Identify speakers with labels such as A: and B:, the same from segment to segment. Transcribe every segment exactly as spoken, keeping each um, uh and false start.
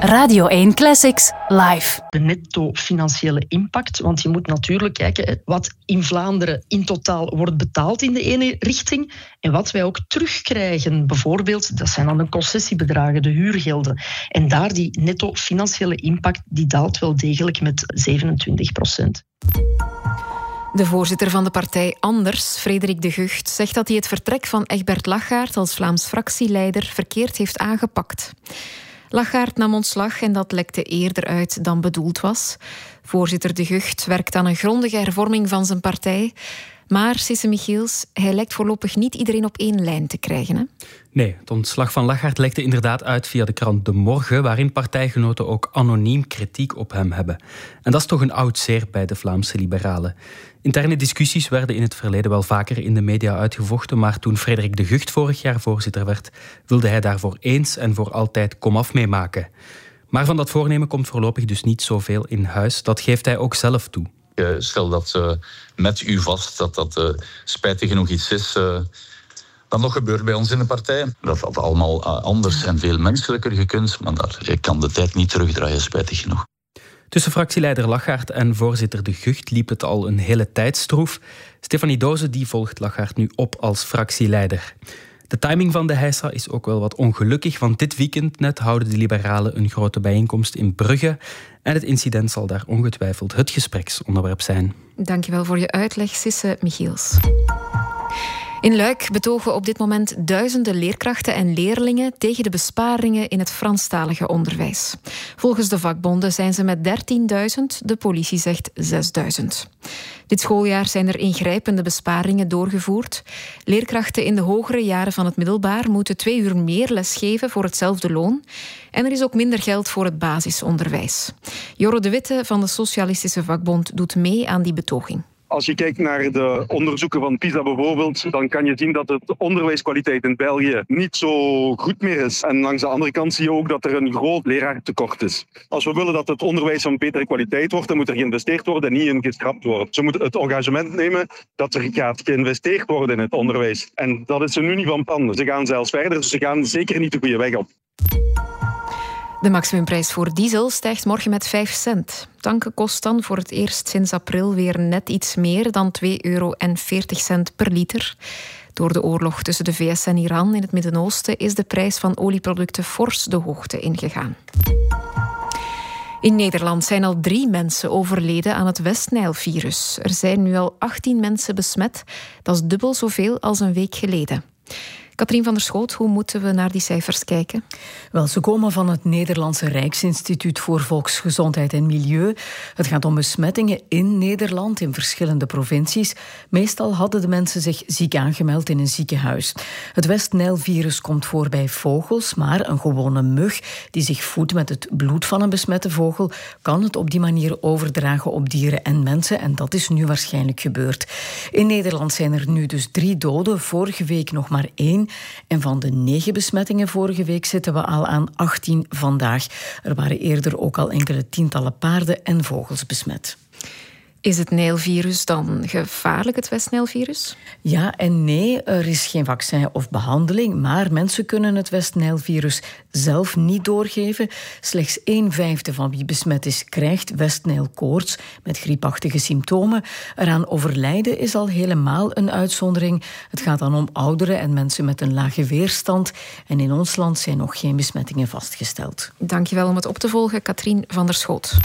A: Radio één Classics live.
B: De netto-financiële impact, want je moet natuurlijk kijken wat in Vlaanderen in totaal wordt betaald in de ene richting en wat wij ook terugkrijgen. Bijvoorbeeld, dat zijn dan de concessiebedragen, de huurgelden. En daar die netto-financiële impact, die daalt wel degelijk met zevenentwintig procent.
C: De voorzitter van de partij Anders, Frederik de Gucht, zegt dat hij het vertrek van Egbert Lachaert als Vlaams fractieleider verkeerd heeft aangepakt. Lachaert nam ontslag en dat lekte eerder uit dan bedoeld was. Voorzitter de Gucht werkt aan een grondige hervorming van zijn partij. Maar, Sisse Michiels, hij lijkt voorlopig niet iedereen op één lijn te krijgen, hè?
D: Nee, het ontslag van Lachaert lekte inderdaad uit via de krant De Morgen, waarin partijgenoten ook anoniem kritiek op hem hebben. En dat is toch een oud zeer bij de Vlaamse liberalen. Interne discussies werden in het verleden wel vaker in de media uitgevochten, maar toen Frederik de Gucht vorig jaar voorzitter werd, wilde hij daarvoor eens en voor altijd komaf mee maken. Maar van dat voornemen komt voorlopig dus niet zoveel in huis. Dat geeft hij ook zelf toe.
E: Stel dat uh, met u vast dat dat uh, spijtig genoeg iets is uh, dat nog gebeurt bij ons in de partij. Dat had allemaal uh, anders en veel menselijker gekund, maar daar, ik kan de tijd niet terugdraaien, spijtig genoeg.
D: Tussen fractieleider Lachaert en voorzitter De Gucht liep het al een hele tijd stroef. Stefanie Doze die volgt Lachaert nu op als fractieleider. De timing van de heisa is ook wel wat ongelukkig, want dit weekend net houden de liberalen een grote bijeenkomst in Brugge. En het incident zal daar ongetwijfeld het gespreksonderwerp zijn.
C: Dankjewel voor je uitleg, Sisse Michiels. In Luik betogen op dit moment duizenden leerkrachten en leerlingen tegen de besparingen in het Franstalige onderwijs. Volgens de vakbonden zijn ze met dertienduizend, de politie zegt zesduizend. Dit schooljaar zijn er ingrijpende besparingen doorgevoerd. Leerkrachten in de hogere jaren van het middelbaar moeten twee uur meer lesgeven voor hetzelfde loon. En er is ook minder geld voor het basisonderwijs. Jorre de Witte van de Socialistische Vakbond doet mee aan die betoging.
F: Als je kijkt naar de onderzoeken van PISA bijvoorbeeld, dan kan je zien dat de onderwijskwaliteit in België niet zo goed meer is. En langs de andere kant zie je ook dat er een groot leraartekort is. Als we willen dat het onderwijs van betere kwaliteit wordt, dan moet er geïnvesteerd worden en niet in geschrapt worden. Ze moeten het engagement nemen dat er gaat geïnvesteerd worden in het onderwijs. En dat is ze nu niet van plan. Ze gaan zelfs verder, dus ze gaan zeker niet de goede weg op.
C: De maximumprijs voor diesel stijgt morgen met vijf cent. Tanken kost dan voor het eerst sinds april weer net iets meer dan twee euro en veertig cent per liter. Door de oorlog tussen de V S en Iran in het Midden-Oosten is de prijs van olieproducten fors de hoogte ingegaan. In Nederland zijn al drie mensen overleden aan het West-Nijl-virus. Er zijn nu al achttien mensen besmet. Dat is dubbel zoveel als een week geleden. Katrien van der Schoot, hoe moeten we naar die cijfers kijken?
G: Wel, ze komen van het Nederlandse Rijksinstituut voor Volksgezondheid en Milieu. Het gaat om besmettingen in Nederland, in verschillende provincies. Meestal hadden de mensen zich ziek aangemeld in een ziekenhuis. Het West-Nijl-virus komt voor bij vogels, maar een gewone mug die zich voedt met het bloed van een besmette vogel kan het op die manier overdragen op dieren en mensen. En dat is nu waarschijnlijk gebeurd. In Nederland zijn er nu dus drie doden, vorige week nog maar één. En van de negen besmettingen vorige week zitten we al aan achttien vandaag. Er waren eerder ook al enkele tientallen paarden en vogels besmet.
C: Is het Nijlvirus dan gevaarlijk, het West-Nijlvirus?
G: Ja en nee, er is geen vaccin of behandeling, maar mensen kunnen het West-Nijlvirus zelf niet doorgeven. Slechts een vijfde van wie besmet is, krijgt West-Nijlkoorts met griepachtige symptomen. Eraan overlijden is al helemaal een uitzondering. Het gaat dan om ouderen en mensen met een lage weerstand. En in ons land zijn nog geen besmettingen vastgesteld.
C: Dankjewel om het op te volgen, Katrien van der Schoot.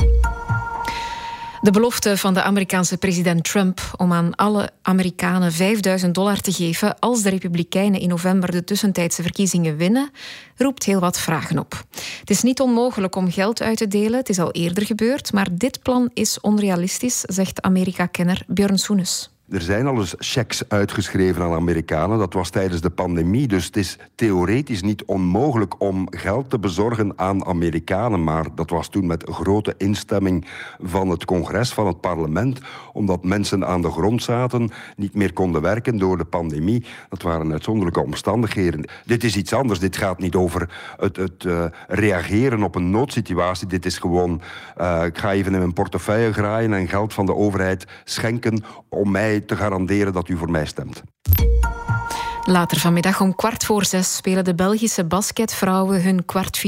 C: De belofte van de Amerikaanse president Trump om aan alle Amerikanen vijfduizend dollar te geven als de Republikeinen in november de tussentijdse verkiezingen winnen, roept heel wat vragen op. Het is niet onmogelijk om geld uit te delen, het is al eerder gebeurd, maar dit plan is onrealistisch, zegt Amerika-kenner Björn Soenes.
H: Er zijn al eens checks uitgeschreven aan Amerikanen. Dat was tijdens de pandemie. Dus het is theoretisch niet onmogelijk om geld te bezorgen aan Amerikanen. Maar dat was toen met grote instemming van het congres, van het parlement. Omdat mensen aan de grond zaten, niet meer konden werken door de pandemie. Dat waren uitzonderlijke omstandigheden. Dit is iets anders. Dit gaat niet over het, het uh, reageren op een noodsituatie. Dit is gewoon, uh, ik ga even in mijn portefeuille graaien en geld van de overheid schenken om mij te garanderen dat u voor mij stemt.
C: Later vanmiddag om kwart voor zes spelen de Belgische basketvrouwen hun kwartfinale